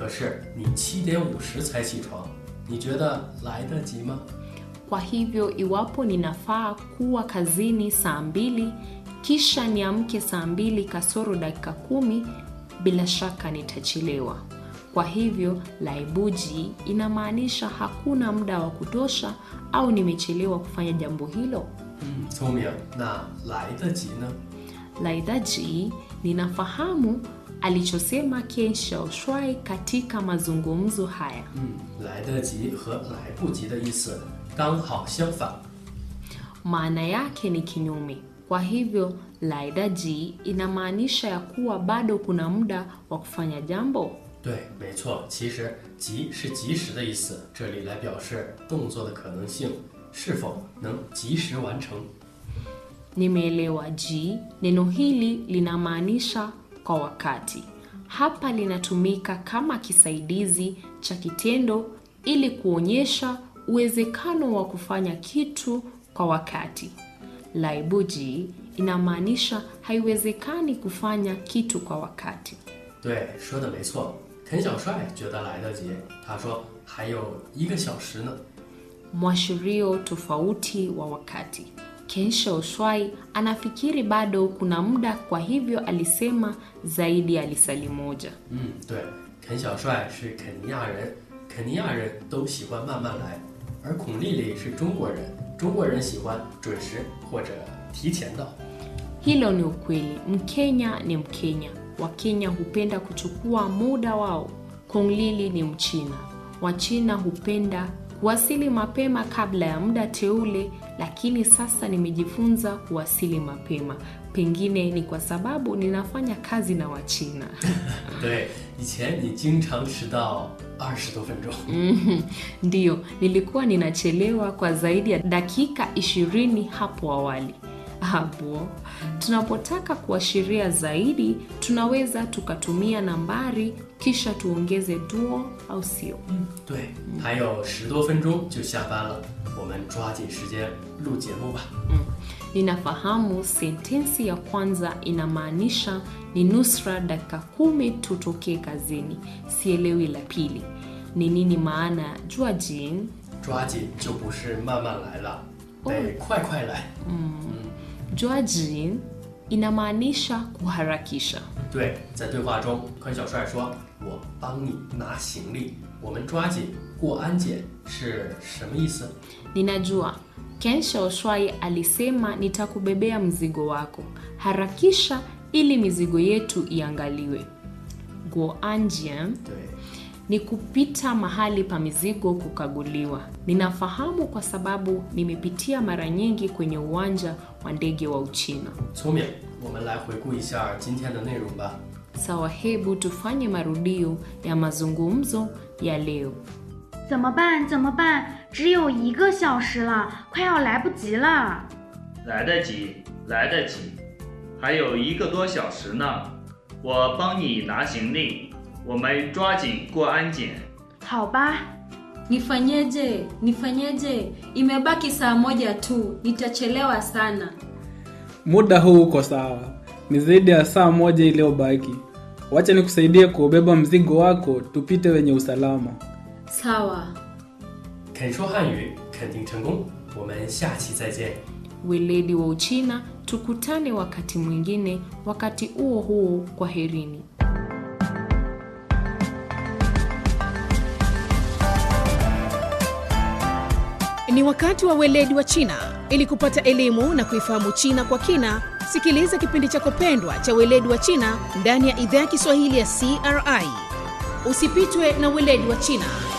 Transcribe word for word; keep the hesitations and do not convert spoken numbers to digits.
可是你七点五十才起床，你觉得来得及吗？ Kwa hivyo iwapo ninafaa kuwa kazini saa mbili, kisha niamke saa mbili kasoro dakika kumi, bila shaka nitachelewa. Kwa hivyo laibuji inamaanisha hakuna muda wa kutosha au nimechelewa kufanya jambo hilo. 嗯，聪明。那来得及呢？ Laidaji ninafahamu alichosema Ken Xiaoshuai katika mazungumzo haya. 嗯，来得及和来不及的意思刚好相反。 Maana yake ni kinyume. Kwa hivyo laidaji inamaanisha ya kuwa bado kuna muda wa kufanya jambo. 对，没错，其实及是及时的意思，这里来表示动作的可能性是否能及时完成。 Nimeelewa ji, neno hili linamaanisha kwa wakati. Hapa linatumika kama kisaidizi cha kitendo ili kuonyesha uwezekano wa kufanya kitu kwa wakati. Laibuji inamaanisha haiwezekani kufanya kitu kwa wakati. 对，说的没错。肯小帅觉得来得及，他说还有一个小时呢。 Mwashirio tofauti wa wakati. Ken Xiaoshuai anafikiri bado kuna muda, kwa hivyo alisema zaidi ya lisali moja. 嗯，对，肯小帅是肯尼亚人，肯尼亚人都喜欢慢慢来，而孔丽丽是中国人，中国人喜欢准时或者提前到。 Hilo ni ukweli. Mkenya ni Mkenya. Wakenya hupenda kuchukua muda wao. Kong Lili ni Mchina. Wachina hupenda kuwasili mapema kabla ya muda teule, lakini sasa nimejifunza kuwasili mapema. Pengine ni kwa sababu ninafanya kazi na Wachina. 对，以前你经常迟到二十多分钟。 Ndiyo, nilikuwa ninachelewa kwa zaidi ya dakika ishirini hapo awali. Hapo, tunapotaka kuashiria zaidi, tunaweza tukatumia nambari kisha tuongeze duo au sio. 对，还有十多分钟就下班了，我们抓紧时间录节目吧。 Mm. Ninafahamu sentensi ya kwanza inamaanisha ni nusra dakika kumi tutoke kazini. Sielewi la pili. Ni nini maana jua jin? 抓紧就不是慢慢来了，得快快来。 Jua jin inamaanisha kuharakisha. 对，在对话中，宽小帅说：“我帮你拿行李，我们抓紧过安检。”是什么意思？ Ninajua. Ken Xiaoshuai alisema nitakubebea mzigo wako. Harakisha ili mizigo yetu iangaliwe. Go anjian 对， ni kupita mahali pa mizigo kukaguliwa. Ninafahamu kwa sababu nimepitia mara nyingi kwenye uwanja wa ndege wa Uchina. 聪明，我们来回顾一下今天的内容吧。 Sawa, hebu tufanye marudio ya mazungumzo ya leo. 怎么办？怎么办？只有一个小时了，快要来不及了。 来得及，来得及，还有一个多小时呢。我帮你拿行李，我们抓紧过安检。 好吧， Nifanyeje? Nifanyeje? Imebaki saa moja tu. Nitachelewa sana. Muda huu uko sawa. Ni zaidi ya saa moja iliyobaki. Wacha nikusaidie kubeba mzigo wako tupite wenye usalama. Sawa. 肯说汉语，肯定成功。我们下期再见。 Weledi wa Uchina, tukutane wakati mwingine. Wakati huo huo, kwaherini. Ni wakati wa weledi wa China. Ili kupata elimu na kuifahamu China kwa kina, sikiliza kipindi chako pendwa cha weledi wa China ndani ya idhaa ya Kiswahili ya C R I. Usipitwe na weledi wa China.